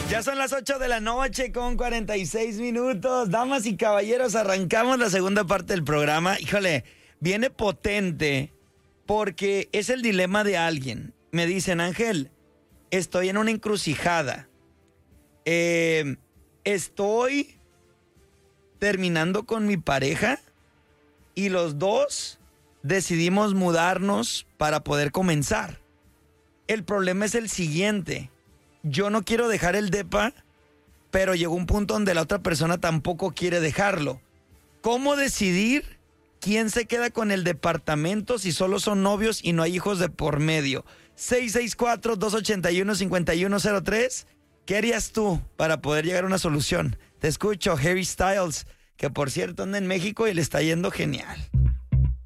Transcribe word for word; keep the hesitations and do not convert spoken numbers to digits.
Ya son las ocho de la noche con cuarenta y seis minutos. Damas y caballeros, arrancamos la segunda parte del programa. Híjole, viene potente porque es el dilema de alguien. Me dicen, Ángel, estoy en una encrucijada. Eh, estoy terminando con mi pareja y los dos decidimos mudarnos para poder comenzar. El problema es el siguiente. Yo no quiero dejar el depa, pero llegó un punto donde la otra persona tampoco quiere dejarlo. ¿Cómo decidir quién se queda con el departamento si solo son novios y no hay hijos de por medio? seis seis cuatro, dos ocho uno, cinco uno cero tres. ¿Qué harías tú para poder llegar a una solución? Te escucho, Harry Styles, que por cierto anda en México y le está yendo genial.